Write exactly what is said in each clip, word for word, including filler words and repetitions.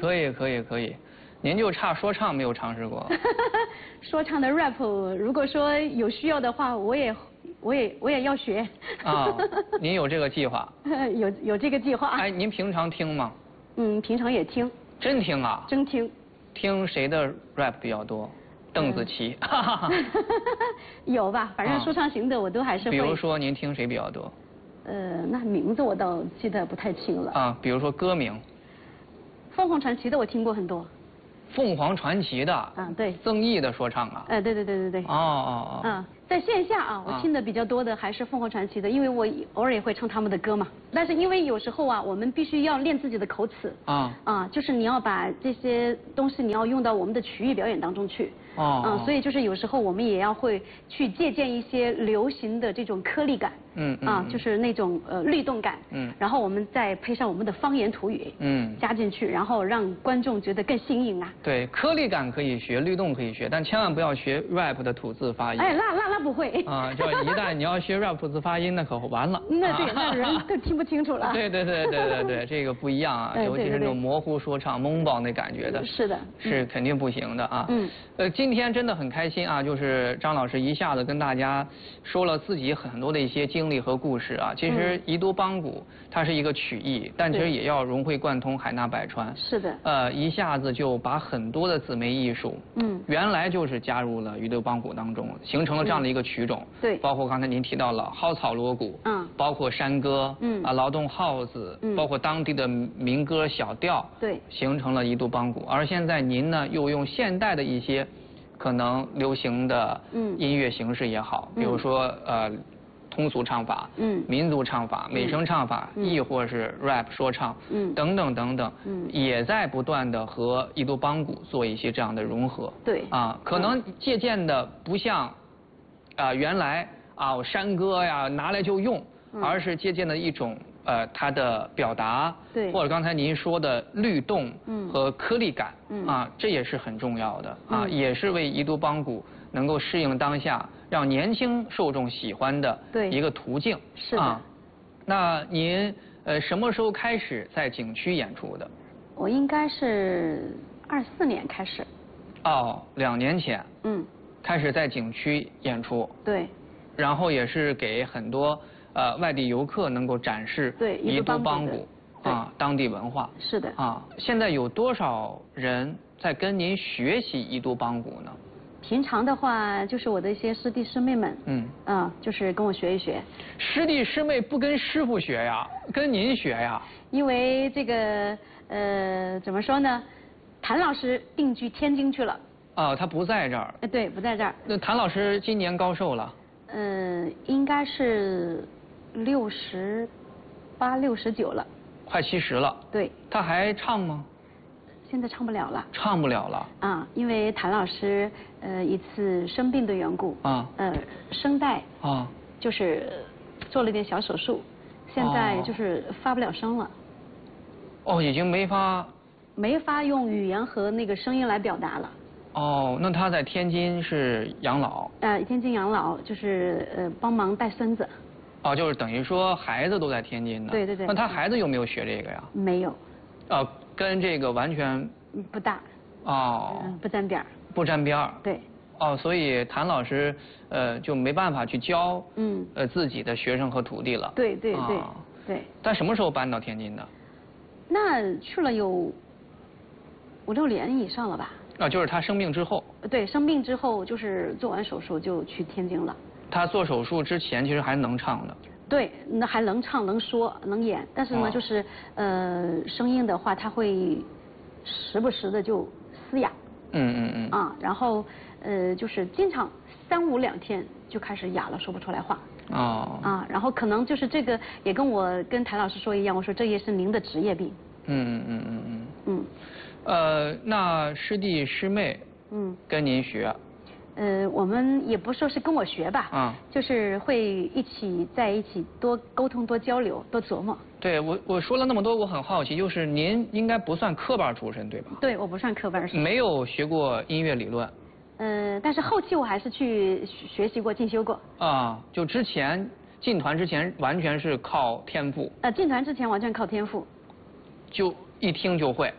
可以，可以，可以。您就差说唱没有尝试过。 说唱的 rap， 如果说有需要的话，我也我也我也要学。 啊，您有这个计划？ 有有这个计划。 哎，您平常听吗？ 嗯，平常也听。 真听啊？ 真听。 听谁的 rap 比较多？邓紫棋。 有吧，反正说唱型的我都还是会。 比如说您听谁比较多？ 呃，那名字我倒记得不太清了。 啊，比如说歌名。 凤凰传奇的我听过很多。 凤凰传奇的。 啊，对。 曾毅的说唱啊。 哎，对对对对对。 哦哦哦。 嗯，在线下啊，我听的比较多的还是凤凰传奇的，因为我偶尔也会唱他们的歌嘛。但是因为有时候啊，我们必须要练自己的口齿。啊。啊，就是你要把这些东西你要用到我们的曲艺表演当中去。哦。嗯，所以就是有时候我们也要会去借鉴一些流行的这种颗粒感。嗯嗯。啊，就是那种呃律动感。嗯。然后我们再配上我们的方言土语。嗯。加进去，然后让观众觉得更新颖啊。 对，颗粒感可以学，律动可以学，但千万不要学 rap 的吐字发音。 哎，那那那不会。 啊，就一旦你要学 rap 吐字发音，那可完了。 那对，那人都听不清楚了。 对对对对对对，这个不一样啊，尤其是那种模糊说唱、蒙爆那感觉的。 是的。 是肯定不行的啊。嗯。呃，今天真的很开心啊，就是张老师一下子跟大家说了自己很多的一些经历和故事啊。其实宜都邦鼓它是一个曲艺，但其实也要融会贯通，海纳百川。 是的。 呃，一下子就把很多的姊妹艺术，嗯，原来就是加入了宜都邦鼓当中，形成了这样的一个曲种。 对。 包括刚才您提到了蒿草锣鼓，嗯，包括山歌，嗯，啊，劳动号子，嗯，包括当地的民歌小调， 对， 形成了宜都邦鼓。而现在您呢，又用现代的一些可能流行的音乐形式也好，比如说呃。通俗唱法，嗯，民族唱法、美声唱法，亦或是 rap 说唱，嗯，等等等等，嗯，也在不断的和宜都邦鼓做一些这样的融合。 对。 啊，可能借鉴的不像，啊原来啊山歌呀拿来就用，而是借鉴的一种呃它的表达， 对， 或者刚才您说的律动，嗯，和颗粒感，嗯，啊这也是很重要的啊，也是为宜都邦鼓能够适应当下。让年轻受众喜欢的一个途径。 是的。啊， 那您呃什么时候开始在景区演出的？ 我应该是二四年开始。 哦，两年前。 嗯。 开始在景区演出。 对。 然后也是给很多呃外地游客能够展示对宜都邦鼓啊当地文化。 是的。 啊，现在有多少人在跟您学习宜都邦鼓呢？ 平常的话，就是我的一些师弟师妹们，嗯，啊，就是跟我学一学。 师弟师妹不跟师傅学呀，跟您学呀？ 因为这个，呃，怎么说呢？谭老师定居天津去了。 哦，他不在这儿。 哎，对，不在这儿。 那谭老师今年高寿了？ 嗯，应该是六十八、六十九了。 快七十了。 对。 他还唱吗？ 现在唱不了了， 唱不了了啊！因为谭老师呃一次生病的缘故啊，呃声带啊就是做了点小手术，现在就是发不了声了。 哦，已经没法没法用语言和那个声音来表达了。 哦，那他在天津是养老？ 呃，天津养老就是呃帮忙带孙子。 哦，就是等于说孩子都在天津呢。 对对对。 那他孩子有没有学这个呀？ 没有。 哦。跟这个完全不大哦， 嗯，不沾边儿， 不沾边儿， 对， 哦，所以谭老师呃就没办法去教嗯呃自己的学生和徒弟了， 对对对对。 但什么时候搬到天津的？ 那去了有五六年以上了吧？ 啊，就是他生病之后。 对，生病之后就是做完手术就去天津了。 他做手术之前其实还能唱的。 对，那还能唱、能说、能演，但是呢，就是呃，声音的话，他会时不时的就嘶哑。嗯嗯嗯。啊，然后呃，就是经常三五两天就开始哑了，说不出来话。哦。啊，然后可能就是这个也跟我跟谭老师说一样，我说这也是您的职业病。嗯嗯嗯嗯嗯。嗯。 呃，那师弟师妹嗯跟您学。 呃，我们也不说是跟我学吧，啊，就是会一起在一起多沟通、多交流、多琢磨。 对我我说了那么多，我很好奇，就是您应该不算科班出身对吧？ 对，我不算科班。 没有学过音乐理论。 嗯、呃，但是后期我还是去学习过、进修过。 啊，就之前进团之前完全是靠天赋。 呃，进团之前完全靠天赋。 就一听就会。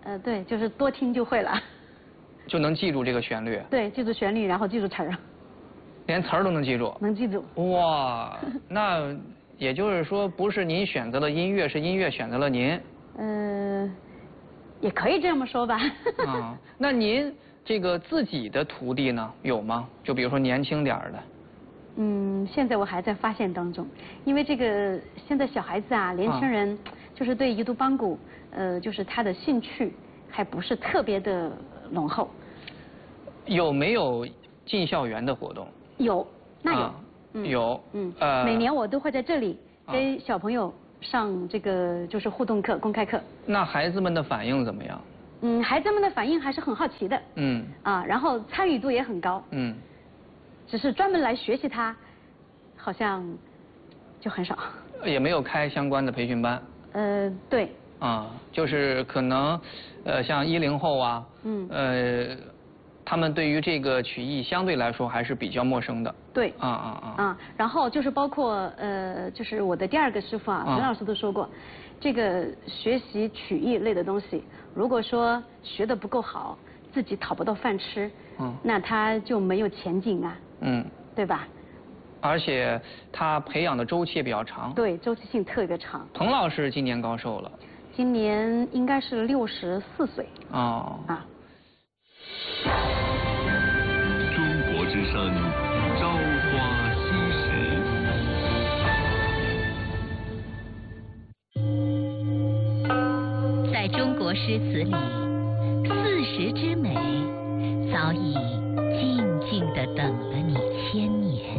呃，对，就是多听就会了。 就能记住这个旋律？ 对，记住旋律，然后记住词儿。 连词儿都能记住？ 能记住。 哇，那也就是说，不是您选择了音乐，是音乐选择了您？ 嗯，也可以这么说吧。 啊，那您这个自己的徒弟呢，有吗？就比如说年轻点儿的。 嗯，现在我还在发现当中，因为这个现在小孩子啊，年轻人、啊、就是对彝族邦鼓，呃，就是他的兴趣还不是特别的浓厚。有没有进校园的活动？ 有，那有， 啊、嗯，有， 嗯，呃，每年我都会在这里跟小朋友上这个就是互动课、公开课。 那孩子们的反应怎么样？ 嗯，孩子们的反应还是很好奇的。嗯。啊，然后参与度也很高。嗯。只是专门来学习它，好像就很少。 也没有开相关的培训班。 呃，对。 啊，就是可能，呃，像一零后啊，嗯，呃。他们对于这个曲艺相对来说还是比较陌生的。 对。 啊啊啊。 啊，然后就是包括呃，就是我的第二个师傅啊，陈老师都说过，这个学习曲艺类的东西，如果说学得不够好，自己讨不到饭吃，嗯，那他就没有前景啊。嗯。对吧？ 而且他培养的周期也比较长。 对，周期性特别长。 滕老师今年高寿了？ 今年应该是六十四岁。 哦。啊。 中国之声，朝花夕拾。 在中国诗词里，四时之美早已静静地等了你千年。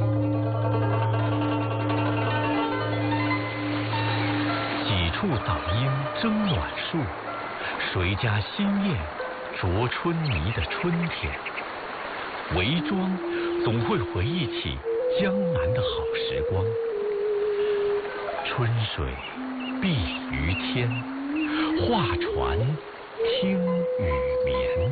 几处早莺争暖树，谁家新燕啄春泥的春天。韦庄总会回忆起江南的好时光，春水碧于天，画船听雨眠。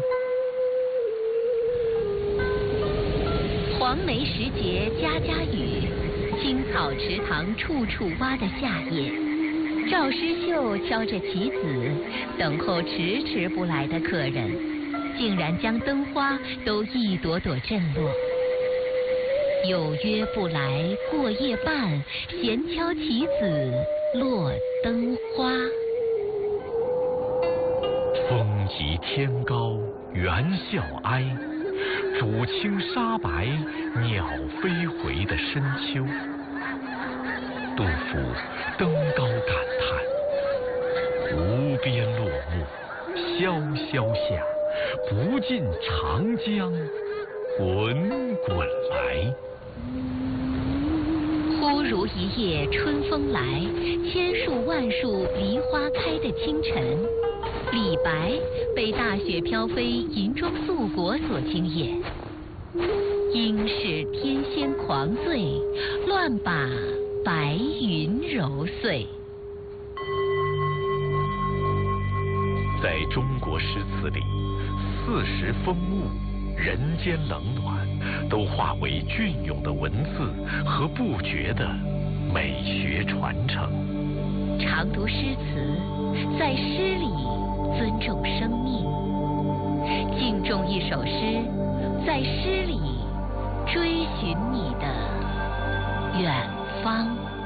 黄梅时节家家雨，青草池塘处处蛙的夏夜，赵诗绣敲着棋子，等候迟迟不来的客人，竟然将灯花都一朵朵震落。有约不来过夜半，闲敲棋子落灯花。 风急天高猿啸哀，渚清沙白鸟飞回的深秋。杜甫登高感叹，无边落木萧萧下，不尽长江滚滚来。 忽如一夜春风来，千树万树梨花开的清晨，李白被大雪飘飞银装素裹所惊艳。应是天仙狂醉，乱把白云揉碎。 在中国诗词里，四时风物、人间冷暖，都化为隽永的文字和不绝的美学传承。 常读诗词，在诗里尊重生命；敬重一首诗，在诗里追寻你的远方。